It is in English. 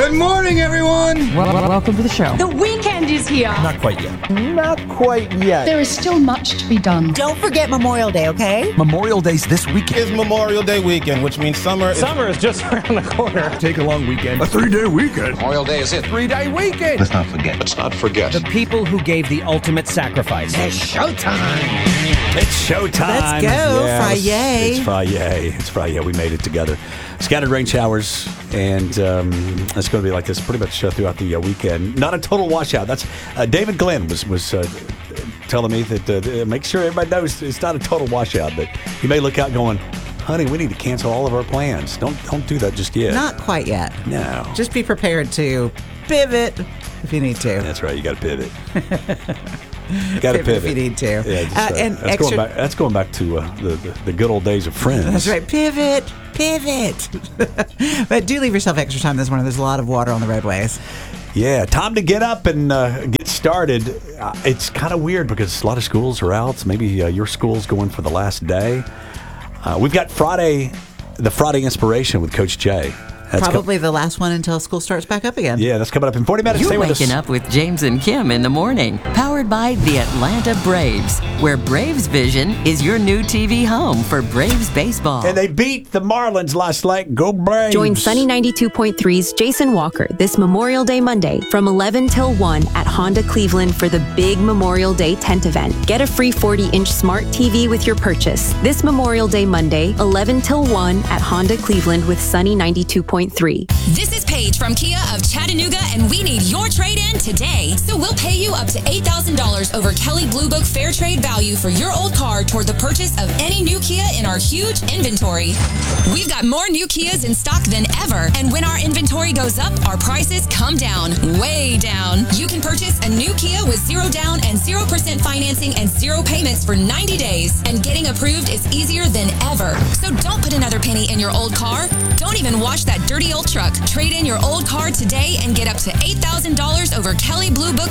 Good morning, everyone. Welcome to the show. The weekend is here. Not quite yet. Not quite yet. There is still much to be done. Don't forget Memorial Day, okay? Memorial Day's this weekend. It's Memorial Day weekend, which means summer is just around the corner. Take a long weekend. A 3-day weekend. Memorial Day is it. 3-day weekend. Let's not forget. The people who gave the ultimate sacrifice. It's showtime. It's showtime. Let's go, Friday. It's Friday. We made it together. Scattered rain showers, and it's going to be like this pretty much throughout the weekend. Not a total washout. That's David Glenn was telling me that make sure everybody knows it's not a total washout, but he may look out going, honey, we need to cancel all of our plans. Don't do that just yet. Not quite yet. No. Just be prepared to pivot if you need to. That's right. You got to pivot. Got to pivot if you need to. Yeah, and that's going back to the good old days of Friends. That's right. Pivot. But do leave yourself extra time this morning. There's a lot of water on the roadways. Yeah, time to get up and get started. It's kind of weird because a lot of schools are out. So maybe your school's going for the last day. We've got the Friday Inspiration with Coach Jay. That's probably the last one until school starts back up again. Yeah, that's coming up in 40 minutes. You're waking up with James and Kim in the morning. Powered by the Atlanta Braves, where Braves Vision is your new TV home for Braves baseball. And they beat the Marlins last night. Go Braves. Join Sunny 92.3's Jason Walker this Memorial Day Monday from 11 till 1 at Honda Cleveland for the big Memorial Day tent event. Get a free 40-inch smart TV with your purchase this Memorial Day Monday, 11 till 1 at Honda Cleveland with Sunny 92.3. This is Paige from Kia of Chattanooga, and we need your trade-in today. So we'll pay you up to $8,000 over Kelley Blue Book Fair Trade Value for your old car toward the purchase of any new Kia in our huge inventory. We've got more new Kias in stock than ever, and when our inventory goes up, our prices come down, way down. You can purchase a new Kia with 0 down and 0% financing and 0 payments for 90 days, and getting approved is easier than ever. So don't put another penny in your old car. Don't even wash that dirty old truck. Trade in your old car today and get up to $8,000 over Kelley Blue Book